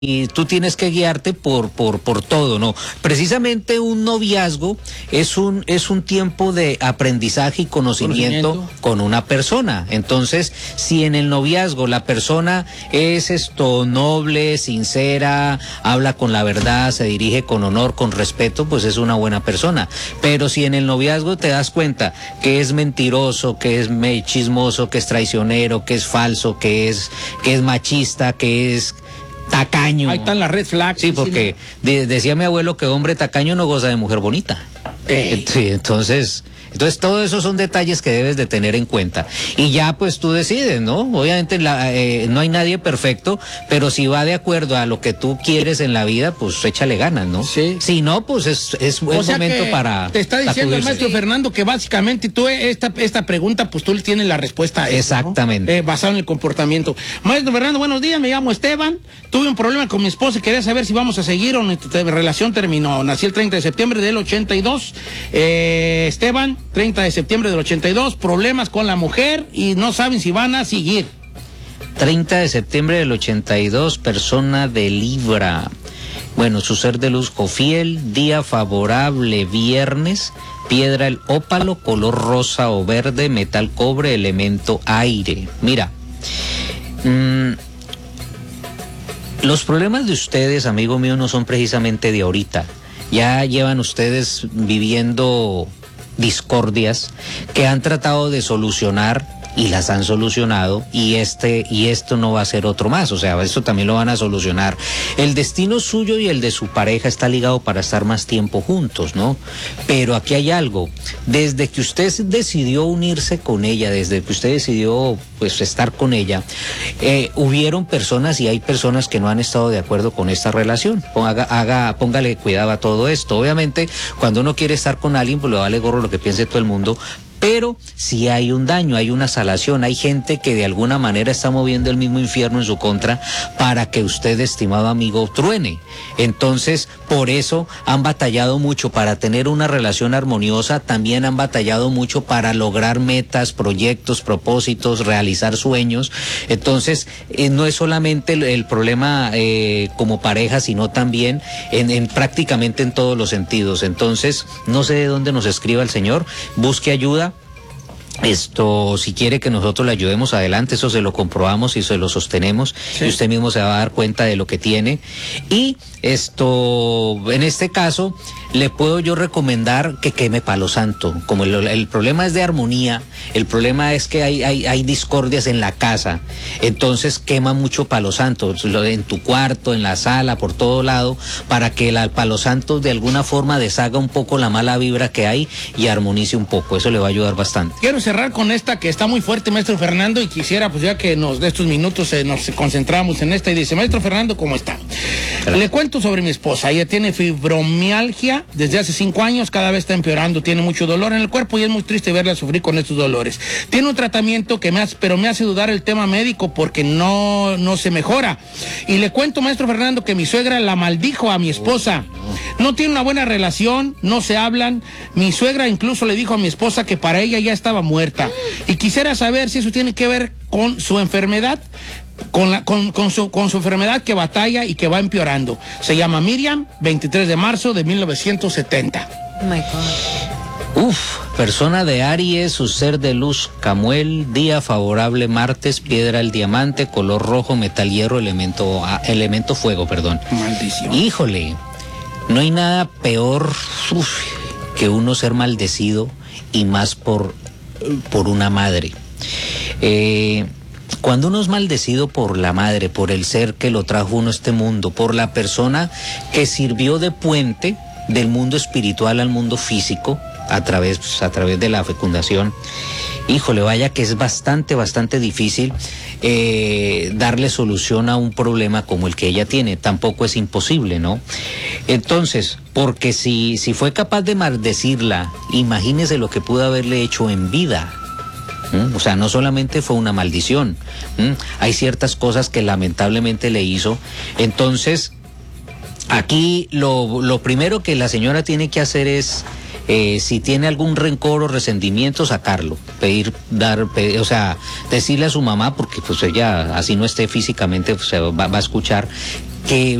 y tú tienes que guiarte por todo, ¿no? Precisamente un noviazgo es un tiempo de aprendizaje y conocimiento con una persona. Entonces, si en el noviazgo la persona es noble, sincera, habla con la verdad, se dirige con honor, con respeto, pues es una buena persona. Pero si en el noviazgo te das cuenta que es mentiroso, que es chismoso, que es traicionero, que es falso, que es machista, que es tacaño. Ahí están las red flags. Sí, porque decía mi abuelo que hombre tacaño no goza de mujer bonita. Sí, entonces todo eso son detalles que debes de tener en cuenta. Y ya pues tú decides, ¿no? Obviamente no hay nadie perfecto, pero si va de acuerdo a lo que tú quieres en la vida, pues échale ganas, ¿no? Sí. Si no, pues es buen momento para te está diciendo el maestro Fernando que básicamente tú esta pregunta, pues tú le tienes la respuesta a eso, exactamente, ¿no? Basado en el comportamiento. Maestro Fernando, buenos días, me llamo Esteban, tuve un problema con mi esposa y quería saber si vamos a seguir o nuestra relación terminó. Nací el 30 de septiembre del 82. Esteban, 30 de septiembre del 82, problemas con la mujer y no saben si van a seguir. 30 de septiembre del 82, persona de Libra. Bueno, su ser de luz Jofiel, día favorable viernes, piedra el ópalo, color rosa o verde, metal cobre, elemento aire. Mira, los problemas de ustedes, amigo mío, no son precisamente de ahorita. Ya llevan ustedes viviendo discordias que han tratado de solucionar y las han solucionado, y esto no va a ser otro más, o sea, esto también lo van a solucionar. El destino suyo y el de su pareja está ligado para estar más tiempo juntos, ¿no? Pero aquí hay algo, desde que usted decidió unirse con ella, desde que usted decidió pues estar con ella, hubieron personas y hay personas que no han estado de acuerdo con esta relación. Póngale cuidado a todo esto. Obviamente, cuando uno quiere estar con alguien, pues le vale gorro lo que piense todo el mundo. Pero si hay un daño, hay una salación, hay gente que de alguna manera está moviendo el mismo infierno en su contra para que usted, estimado amigo, truene. Entonces, por eso han batallado mucho para tener una relación armoniosa, también han batallado mucho para lograr metas, proyectos, propósitos, realizar sueños. Entonces, no es solamente el problema como pareja, sino también en prácticamente en todos los sentidos. Entonces, no sé de dónde nos escriba el señor, busque ayuda. Si quiere que nosotros le ayudemos, adelante, eso se lo comprobamos y se lo sostenemos, sí. Y usted mismo se va a dar cuenta de lo que tiene. Y en este caso, le puedo yo recomendar que queme palo santo. Como el problema es de armonía, el problema es que hay discordias en la casa, entonces quema mucho palo santo, en tu cuarto, en la sala, por todo lado, para que el palo santo de alguna forma deshaga un poco la mala vibra que hay y armonice un poco, eso le va a ayudar bastante. Quiero cerrar con esta que está muy fuerte, maestro Fernando, y quisiera, pues ya que de estos minutos nos concentramos en esta, y dice, maestro Fernando, ¿cómo está? Claro. Le cuento sobre mi esposa, ella tiene fibromialgia desde hace 5 años, cada vez está empeorando, tiene mucho dolor en el cuerpo y es muy triste verla sufrir con estos dolores. Tiene un tratamiento pero me hace dudar el tema médico porque no se mejora. Y le cuento, maestro Fernando, que mi suegra la maldijo a mi esposa. No tiene una buena relación, no se hablan. Mi suegra incluso le dijo a mi esposa que para ella ya estaba muerta. Y quisiera saber si eso tiene que ver con su enfermedad, con su enfermedad que batalla y que va empeorando. Se llama Miriam, 23 de marzo de 1970. Oh my God. Persona de Aries, su ser de luz Camuel, día favorable martes, piedra el diamante, color rojo, metal hierro, elemento fuego, perdón. Maldición. Híjole, no hay nada peor que uno ser maldecido, y más por una madre. Cuando uno es maldecido por la madre, por el ser que lo trajo uno a este mundo, por la persona que sirvió de puente del mundo espiritual al mundo físico, a través de la fecundación, híjole, vaya que es bastante difícil darle solución a un problema como el que ella tiene. Tampoco es imposible, ¿no? Entonces, porque si fue capaz de maldecirla, imagínese lo que pudo haberle hecho en vida. O sea, no solamente fue una maldición, hay ciertas cosas que lamentablemente le hizo. Entonces, aquí lo primero que la señora tiene que hacer es, si tiene algún rencor o resentimiento, sacarlo, o sea, decirle a su mamá, porque pues ella, así no esté físicamente, pues, va a escuchar, que